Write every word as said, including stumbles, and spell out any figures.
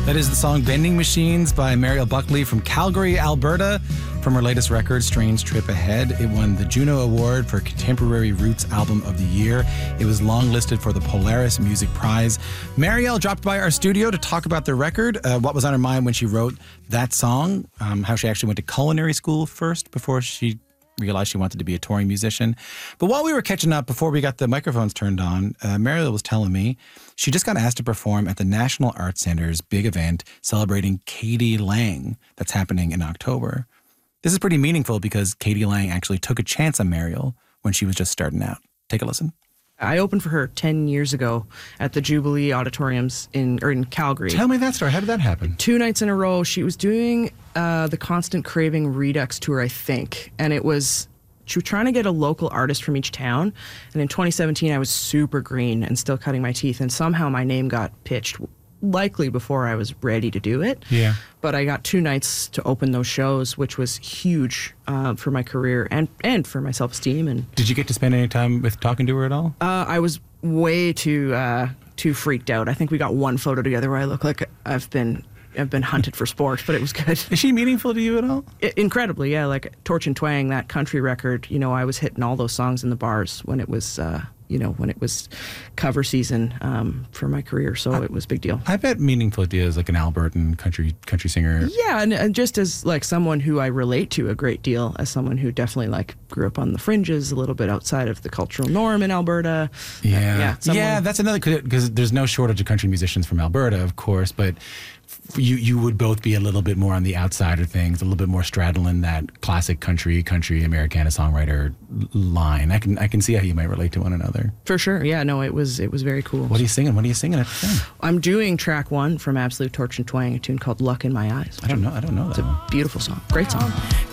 That is the song Bending Machines by Mariel Buckley from Calgary, Alberta. From her latest record, Strange Trip Ahead, it won the Juno Award for Contemporary Roots Album of the Year. It was longlisted for the Polaris Music Prize. Mariel dropped by our studio to talk about the record, uh, what was on her mind when she wrote that song, um, how she actually went to culinary school first before she realized she wanted to be a touring musician. But while we were catching up, before we got the microphones turned on, uh, Mariel was telling me she just got asked to perform at the National Arts Center's big event celebrating Katie Lang that's happening in October. This is pretty meaningful because Katie Lang actually took a chance on Mariel when she was just starting out. Take a listen. I opened for her ten years ago at the Jubilee Auditoriums in or in Calgary. Tell me that story. How did that happen? Two nights in a row. She was doing uh, the Constant Craving Redux tour, I think. And it was, she was trying to get a local artist from each town. And in twenty seventeen, I was super green and still cutting my teeth. And somehow my name got pitched, likely before I was ready to do it. Yeah. But I got two nights to open those shows, which was huge uh, for my career and, and for my self-esteem. And did you get to spend any time with talking to her at all? Uh, I was way too uh, too freaked out. I think we got one photo together where I look like I've been I've been hunted for sport, but it was good. Is she meaningful to you at all? I, incredibly, yeah. Like Torch and Twang, that country record. You know, I was hitting all those songs in the bars when it was. Uh, you know, when it was cover season um, for my career. So I, it was a big deal. I bet meaningful to you as like an Albertan country country singer. Yeah, and, and just as like someone who I relate to a great deal, as someone who definitely like grew up on the fringes, a little bit outside of the cultural norm in Alberta. Yeah, uh, yeah, someone, yeah, that's another, because there's no shortage of country musicians from Alberta, of course, but you you would both be a little bit more on the outside of things, a little bit more straddling that classic country, country Americana songwriter line. I can I can see how you might relate to one another. For sure, yeah, no, it was it was very cool. What are you singing? What are you singing at the thing? I'm doing track one from Absolute Torch and Twang, a tune called Luck in My Eyes. I don't know. I don't know that. It's a beautiful song. Great song.